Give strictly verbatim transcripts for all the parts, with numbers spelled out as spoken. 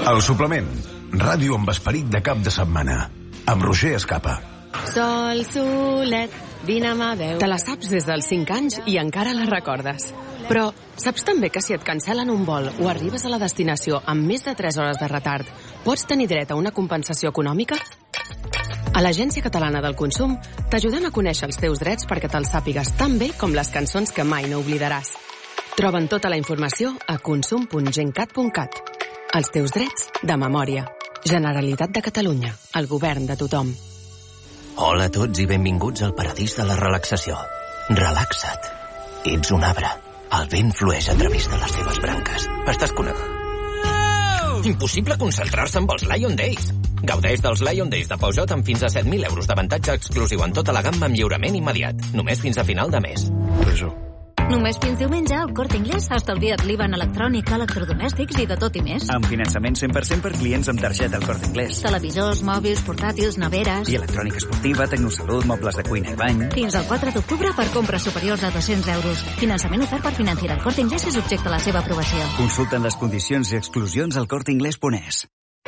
El suplement. Ràdio amb esperit de cap de setmana. Amb Roger Escapa. Sol, solet, vine a mà veu. Te la saps des dels cinc anys i encara la recordes. Però saps també que si et cancel·len un vol o arribes a la destinació amb més de tres hores de retard, pots tenir dret a una compensació econòmica? A l'Agència Catalana del Consum t'ajudem a conèixer els teus drets perquè te'ls sàpigues tan bé com les cançons que mai no oblidaràs. Troben tota la informació a consum punt gencat punt cat. Els teus drets de memòria. Generalitat de Catalunya. El govern de tothom. Hola a tots i benvinguts al paradís de la relaxació. Relaxa't. Ets un arbre. El vent flueix a través de les teves branques. Estàs connectat. Impossible concentrar-se amb els Lion Days. Gaudeix dels Lion Days de Peugeot amb fins a set mil euros d'avantatge exclusiu en tota la gamma amb lliurament immediat. Només fins a final de mes. Peugeot. Només fins diumenge al Corte Inglés ha estalviat l'I V A en electrònica, electrodomèstics i de tot i més. Amb finançament cent per cent per clients amb targeta al Corte Inglés. Televisors, mòbils, portàtils, neveres... I electrònica esportiva, tecnosalut, mobles de cuina i bany... Fins al quatre d'octubre per compres superiors a dos-cents euros. Finançament ofert per Financiera. El Corte Inglés és objecte a la seva aprovació. Consulten les condicions i exclusions al corte inglés punt es.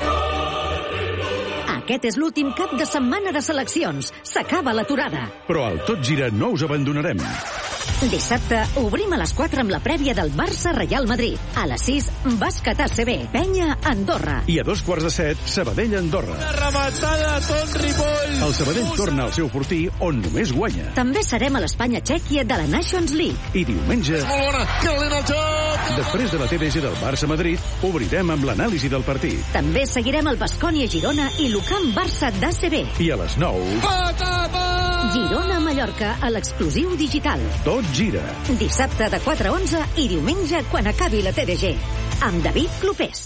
Aquest és l'últim cap de setmana de seleccions. S'acaba l'aturada. Però al Tot Gira no us abandonarem. Dissabte obrim a les quatre amb la prèvia del Barça-Real Madrid. A les sis, bàsquet A C B, Penya, Andorra. I a dos quarts de set, Sabadell-Andorra. Una rematada a tot Ripoll. El Sabadell torna al seu fortí on només guanya. També serem a l'Espanya-Txèquia de la Nations League. I diumenge... Molt bona, calent el joc! Després de la T D G del Barça-Madrid, obrirem amb l'anàlisi del partit. També seguirem el Baskonia-Girona i l'Ucamp Barça d'A C B. I a les nou... Patata! Girona-Mallorca a l'exclusiu digital. Tot gira. Dissabte de quatre a onze i diumenge quan acabi la T D G. Amb David Clopés.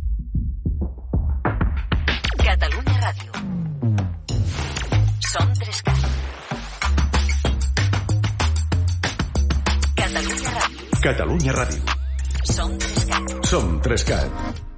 Catalunya Ràdio. Som Trescat. Catalunya Ràdio. Catalunya Ràdio. Som Trescat. Som Trescat.